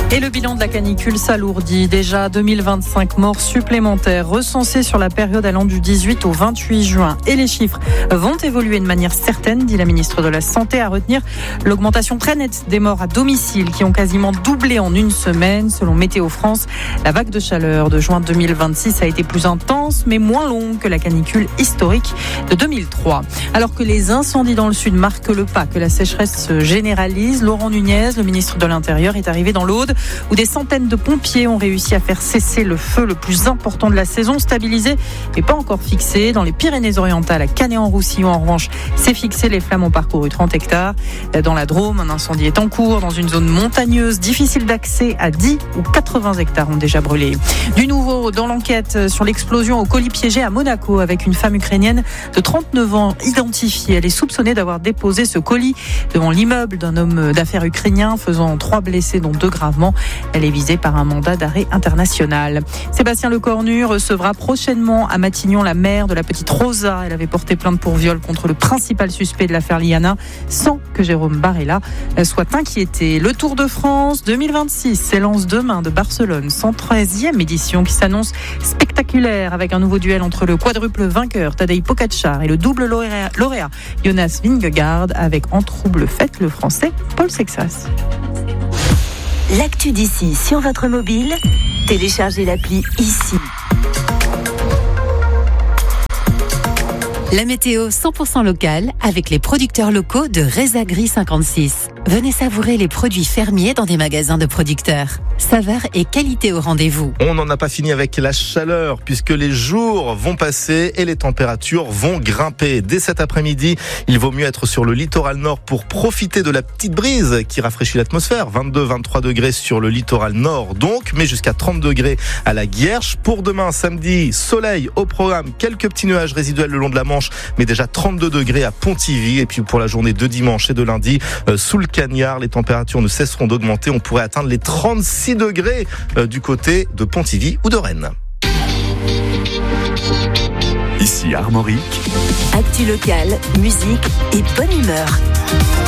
Et le bilan de la canicule s'alourdit. Déjà 2025 morts supplémentaires recensés sur la période allant du 18 au 28 juin. Et les chiffres vont évoluer de manière certaine, dit la ministre de la Santé. À retenir l'augmentation très nette des morts à domicile qui ont quasiment doublé en une semaine. Selon Météo France, la vague de chaleur de juin 2026 a été plus intense mais moins longue que la canicule historique de 2003. Alors que les incendies dans le sud marquent le pas, que la sécheresse se généralise, Laurent Nunez, le ministre de l'Intérieur, est arrivé dans l'Aude où des centaines de pompiers ont réussi à faire cesser le feu le plus important de la saison, stabilisé mais pas encore fixé. Dans les Pyrénées-Orientales, à Canet-en-Roussillon, en revanche, c'est fixé. Les flammes ont parcouru 30 hectares. Dans la Drôme, un incendie est en cours dans une zone montagneuse, difficile d'accès. À 10 ou 80 hectares ont déjà brûlé. Du nouveau dans l'enquête sur l'explosion au colis piégé à Monaco avec une femme ukrainienne de 39 ans identifiée. Elle est soupçonnée d'avoir déposé ce colis devant l'immeuble d'un homme d'affaires ukrainien, faisant 3 blessés dont 2 gravement. Elle est visée par un mandat d'arrêt international. Sébastien Lecornu recevra prochainement à Matignon la mère de la petite Rosa. Elle avait porté plainte pour viol contre le principal suspect de l'affaire Liana sans que Jérôme Barella soit inquiété. Le Tour de France 2026 s'élance demain de Barcelone, 113e édition qui s'annonce spectaculaire avec un nouveau duel entre le quadruple vainqueur Tadej Pogačar et le double lauréat Jonas Vingegaard avec en trouble fête le français Paul Sexas. L'actu d'ici sur votre mobile, téléchargez l'appli ici. La météo 100% locale avec les producteurs locaux de Rezagri 56. Venez savourer les produits fermiers dans des magasins de producteurs. Saveur et qualité au rendez-vous. On n'en a pas fini avec la chaleur puisque les jours vont passer et les températures vont grimper. Dès cet après-midi, il vaut mieux être sur le littoral nord pour profiter de la petite brise qui rafraîchit l'atmosphère. 22-23 degrés sur le littoral nord donc, mais jusqu'à 30 degrés à la Guierche. Pour demain, samedi, soleil au programme, quelques petits nuages résiduels le long de la Manche, mais déjà 32 degrés à Pontivy. Et puis pour la journée de dimanche et de lundi, sous le Cagnard, les températures ne cesseront d'augmenter. On pourrait atteindre les 36 degrés du côté de Pontivy ou de Rennes. Ici Armorique. Actu locale, musique et bonne humeur.